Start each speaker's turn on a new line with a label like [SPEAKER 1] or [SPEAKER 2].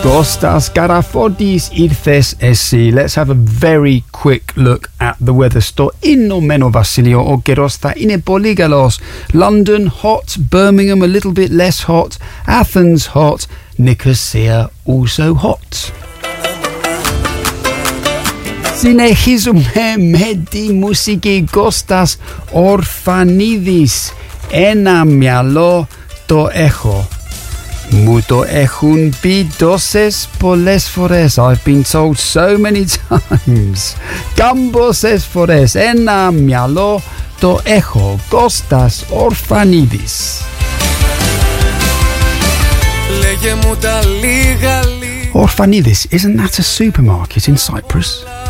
[SPEAKER 1] Kostas Karafodis ήρθες εσύ. Let's have a very quick look at the weather. Στο Ηνωμένο Βασίλειο ο καιρός θα είναι πολύ καλός. London hot, Birmingham a little bit less hot, Athens hot, Nicosia also hot. Συνεχίζουμε με τη μουσική. Κώστας Ορφανίδης. Ένα μυαλό το έχω. Μου το έχουν πει τόσες πολλές φορές. I've been told so many times. Κάμποσες φορές. Ένα μυαλό το έχω. Κώστας Ορφανίδης.
[SPEAKER 2] Λέγε μου τα λίγα.
[SPEAKER 1] Orphanidis, isn't that a supermarket in Cyprus?